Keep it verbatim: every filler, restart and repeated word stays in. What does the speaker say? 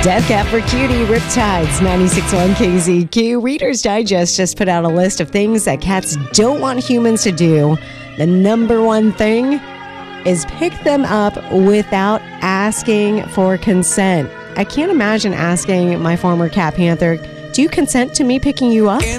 Death Cat for Cutie, Riptides, ninety-six point one K Z Q. Reader's Digest just put out a list of things that cats don't want humans to do. The number one thing is pick them up without asking for consent. I can't imagine asking my former cat Panther, do you consent to me picking you up?